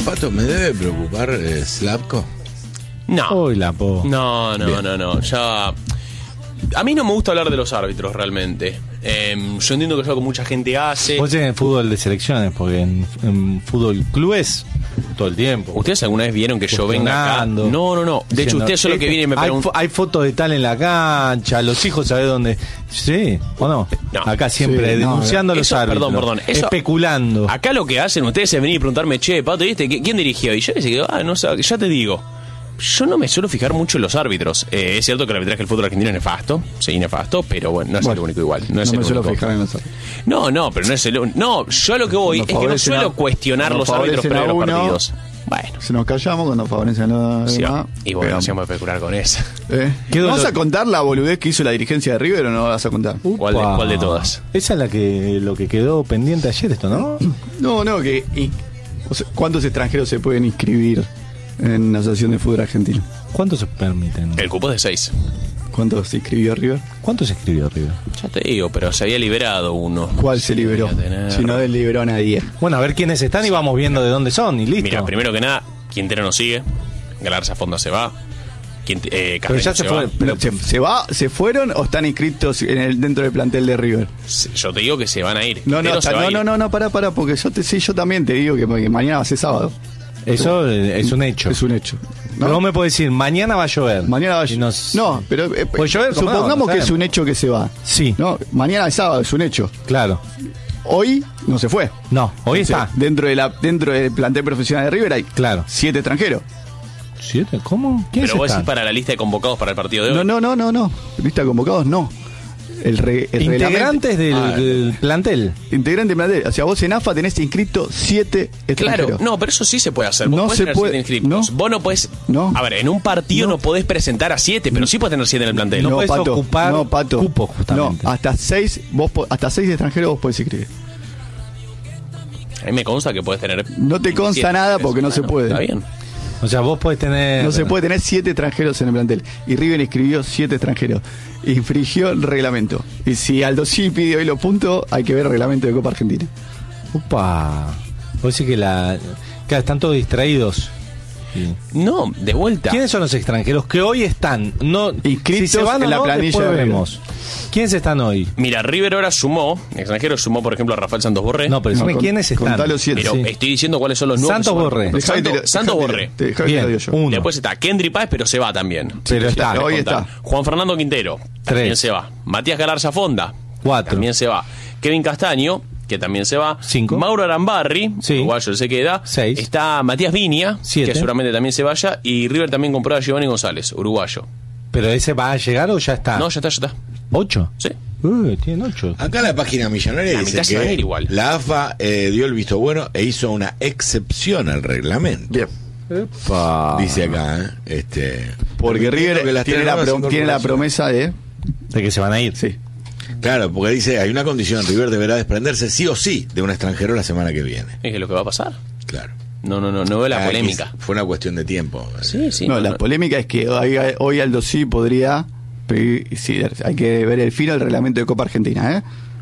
Pato, ¿me debe preocupar Slavko? No. Uy, la po. No. Ya. A mí no me gusta hablar de los árbitros realmente. Yo entiendo que es algo que mucha gente hace. Vos en el fútbol de selecciones, porque en fútbol clubes todo el tiempo. ¿Ustedes alguna vez vieron que yo venga acá? No. De hecho, ustedes solo que vienen y me preguntan. Hay fotos de tal en la cancha, los hijos saben dónde. ¿Sí o no? No. Acá siempre denunciando a los árbitros. Perdón. Eso, especulando. Acá lo que hacen ustedes es venir y preguntarme, che, Pato, ¿viste? ¿Quién dirigió? Y yo les digo, no sé, ya te digo. Yo no me suelo fijar mucho en los árbitros. Es cierto que el arbitraje del fútbol argentino es nefasto. Sí, nefasto, pero bueno, no es el único igual. No me suelo fijar en los árbitros. No, pero no es el único. No, yo a lo que voy es que no suelo cuestionar los árbitros previo a los partidos. Bueno. Si nos callamos cuando favorecen a los demás. Y bueno, nos íbamos a especular con esa. ¿Vas a contar la boludez que hizo la dirigencia de River o no vas a contar? ¿Cuál de todas? Esa es lo que quedó pendiente ayer, esto, ¿no? No, ¿cuántos extranjeros se pueden inscribir en la Asociación de Fútbol Argentino? ¿Cuántos se permiten? El cupo es de 6. ¿Cuántos se inscribió River? ¿Cuántos se inscribió River? Ya te digo, pero se había liberado uno. ¿Cuál se liberó? Si no liberó a nadie. Bueno, a ver quiénes están y vamos viendo de dónde son y listo. Mira, primero que nada, Quintero nos sigue. Galarza Fonda se va. Pero ya se fue. ¿Se fueron o están inscritos dentro del plantel de River? Yo te digo que se van a ir. No, pará, porque yo también te digo que mañana va a ser sábado. Eso es un hecho. Es un hecho. ¿No? Pero vos me podés decir, mañana va a llover. Mañana va a llover. No, pero ¿puede llover? Supongamos que es un hecho que se va. Sí. No, mañana es sábado, es un hecho. Claro. Hoy no se fue. No, hoy está. Dentro del plantel profesional de River hay 7 extranjeros. ¿7? ¿Cómo? ¿Quién Pero vos decís para la lista de convocados para el partido de hoy. No. Lista de convocados no. Integrantes del plantel. Integrantes del plantel. O sea, vos en AFA tenés inscrito 7 extranjeros. Claro, no, pero eso sí se puede hacer. Vos no podés se tener puede. 7 inscriptos. Vos no podés. A ver, en un partido no podés presentar a 7, pero sí podés tener 7 en el plantel. No podés ocupar Pato. cupo, justamente. No, hasta 6 extranjeros vos podés inscribir. A mí me consta que podés tener. No te consta 7, nada porque no se puede. Está bien. O sea, vos podés tener... No se puede tener 7 extranjeros en el plantel. Y River inscribió 7 extranjeros. Infringió el reglamento. Y si Aldo sí pidió hoy los puntos, hay que ver el reglamento de Copa Argentina. Upa. Vos decís que están todos distraídos. Sí. No, de vuelta. ¿Quiénes son los extranjeros que hoy están inscritos si se van en la planilla de vemos? ¿Quiénes están hoy? Mira, River ahora extranjeros sumó, por ejemplo, a Rafael Santos Borré. No, pero ¿quiénes están? Pero estoy diciendo cuáles son los nuevos. Santos Borré. Santos Borré. Bien, después está Kendry Páez, pero se va también. Pero está. Hoy está. Juan Fernando Quintero. También se va. Matías Galarza Fonda. 4. También se va. Kevin Castaño, que también se va. 5. Mauro Arambarri, uruguayo, se queda. 6. Está Matías Viña, 7. que seguramente también se vaya. Y River también compró a Giovanni González, uruguayo. ¿Pero ese va a llegar o ya está? No, ya está. 8. Sí. Tienen 8. Acá la página millonaria dice que igual. la AFA dio el visto bueno e hizo una excepción al reglamento. Bien. Dice acá, porque River tiene la promesa de que se van a ir. Sí. Claro, porque dice, hay una condición, River deberá desprenderse sí o sí de un extranjero la semana que viene. Es lo que va a pasar. Claro. No veo la polémica. Fue una cuestión de tiempo. Sí. La polémica es que hoy Aldo sí podría pedir, sí, hay que ver el filo del reglamento de Copa Argentina,